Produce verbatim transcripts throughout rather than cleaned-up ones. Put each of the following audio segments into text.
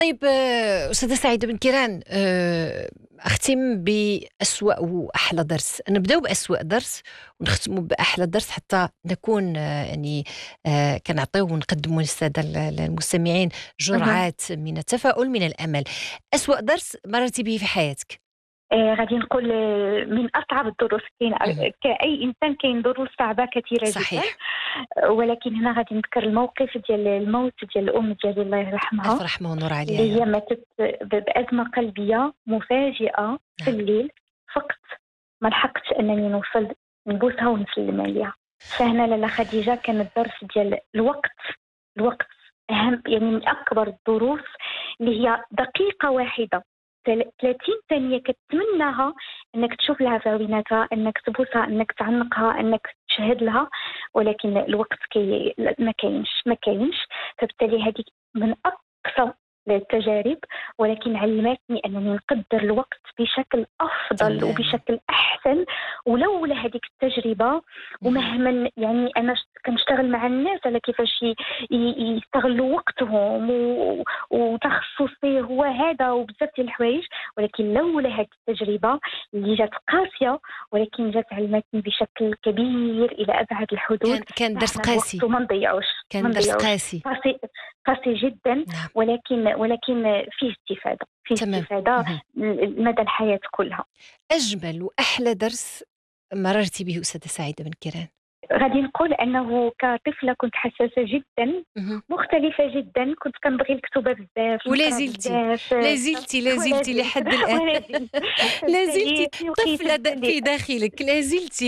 طيب آه، أستاذة سعيدة بن كيران، آه، أختم بأسوأ وأحلى درس. نبدأ بأسوأ درس ونختم بأحلى درس حتى نكون آه، يعني آه، كنعطيو ونقدموا للسادة ال- المستمعين اهم. جرعات من التفاؤل من الأمل. أسوأ درس مررتي به في حياتك؟ آآ غادي نقول آه، من أصعب الدروس كاين مهم. أ كأي إنسان كاين دروس صعبة كثيرة جدًا، صحيح. آه، ولكن هنا غادي نذكر الموقف ديال الموت ديال الأم ديالي الله ألف يرحمها، رحمة ونور عليها اللي يا هي رب. ماتت ب بأزمة قلبية مفاجئة في نعم. الليل، فقط ما لحقتش أنني نوصل نبوسها ونسلم عليها. فهنا لاله خديجة كان الدرس ديال الوقت، الوقت أهم يعني من أكبر الدروس اللي هي دقيقة واحدة تل ثلاثين ثانية كتمناها أنك تشوف لها في عويناتها، أنك تبوسها، أنك تعنقها، أنك تشهد لها، ولكن الوقت كي ما كاينش ما كاينش. فبالتالي هذيك من أقصى التجارب، ولكن علمتني أنني نقدر الوقت بشكل أفضل تماما. وبشكل أحسن. ولولا هذيك التجربة، مهم. ومهما يعني أنا ش- كنشتغل مع الناس على كيفاش ي- ي- يستغلوا وقتهم و- وتخصصي هو هذا وبزاف ديال الحوايج، ولكن لولا هذه التجربة اللي جات قاسية، ولكن جات علمتني بشكل كبير إلى أبعد الحدود. كان كان درس فاحنا الوقت قاسي. وما نضيعوش، ما كان درس نضيعوش. قاسي. قاسي، قاسي جدا، نعم. ولكن ولكن فيه استفادة، فيه تمام. استفادة مهم. مدى الحياة كلها. أجمل وأحلى درس مررتِ به أستاذة سعيدة بن كيران؟ غادي نقول أنه كطفلة كنت حساسة جدًا، اهم. مختلفة جدًا، كنت كنبغي الكتب بزاف، ولا نقرا زلتِ، بزاف. لا زلتِ، لا ولا زلتِ زلت لحد الآن. ولا زلت. لا زلتِ فبالتالي كيبقي طفلة د تبدل لي. في داخلك، لا زلتِ.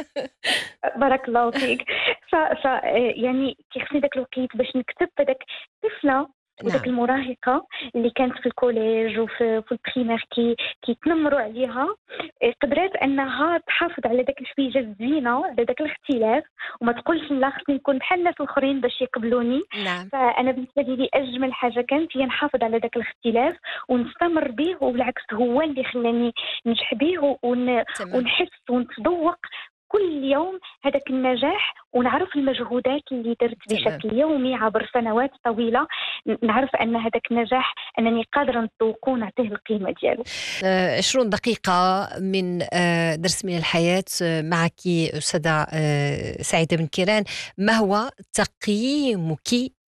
بارك الله فيك. ف ف آآ يعني كيخصني داك الوقيت باش نكتب فداك الطفلة وداك نعم. المراهقة اللي كانت في الكوليج وفي في البريمير كي كيتنمروا عليها، آآ قدرات أنها تحافظ على داك الحويجة الزينة، على داك الاختلاف، وما تقولش لا خصني نكون بحال الناس الآخرين باش يقبلوني. نعم. فأنا بالنسبة لي أجمل حاجة كانت هي نحافظ على داك الاختلاف ونستمر به، وبالعكس هو اللي خلاني ننجح به ون تمام. ونحس ونتذوق كل يوم هذاك النجاح، ونعرف المجهودات اللي درت تمام. بشكل يومي عبر سنوات طويلة. ن- نعرف أن هذاك النجاح أنني قادرة نذوقه ونعطيه القيمة ديالو. آآ عشرين دقيقة من آآ درس من الحياة آه، معكِ أستاذة آآ سعيدة بن كيران. ما هو تقييمِك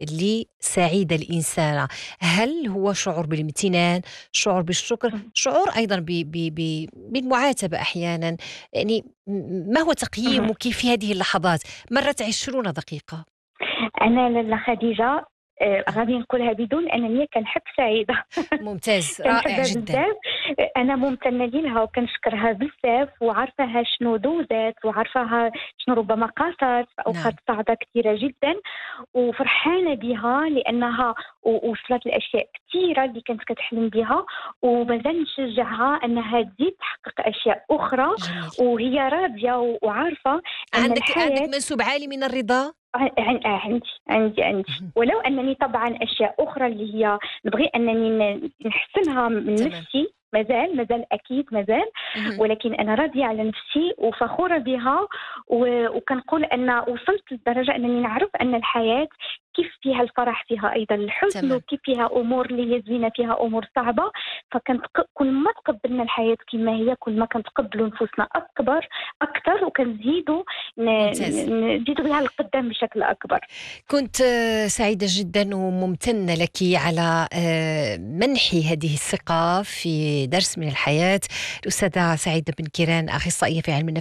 لسعيدة الإنسانة؟ هل هو شعور بالامتنان، شعور بالشكر، مهم. شعور أيضًا ب ب ب بالمعاتبة أحيانًا؟ يعني م ما هو مهم. تقييمِك في هذه اللحظات؟ مرت عشرين دقيقة. أنا لاله خديجة، آه، آه، غادي نقولها بدون أنني كنحب سعيدة. ممتاز، رائع كنحبها جدًا. بزاف. أنا ممتنة ليها وكنشكرها بزاف، وعارفاها شنو دوزات، وعارفاها شنو ربما قاست في أوقات نعم. صعبة كثيرة جدًا، وفرحانة بها لأنها و وصلت لأشياء كثيرة اللي كانت كتحلم بها، ومازال نشجعها أنها تزيد تحقق أشياء أخرى، جميل. وهي راضية و وعارفة أن عندك عندك الحياة. منسوب عالي من الرضا؟ ع عن آه عندي، عندي، عندي، اهم. ولو أنني طبعًا أشياء أخرى اللي هي نبغي أنني ن نحسّنها من تمام. نفسي، مازال، مازال أكيد مازال، اهم. ولكن أنا راضية على نفسي وفخورة بها. و وكنقول أن وصلت لدرجة أنني نعرف أن الحياة كيف فيها الفرح فيها أيضًا الحزن، تمام. وكيف فيها أمور اللي هي زوينة فيها أمور صعبة. فكنتق كل ما تقبلنا الحياة كما هي، كل ما كنتقبلوا نفوسنا أكبر أكتر، وكنزيدوا ن ممتاز. ن نزيدوا بها للقدام بشكل أكبر. كنت آه، سعيدة جدًا وممتنة لكِ على آآ منحي هذه الثقة في درس من الحياة. الأستاذة سعيدة بن كيران، أخصائية في علم النفس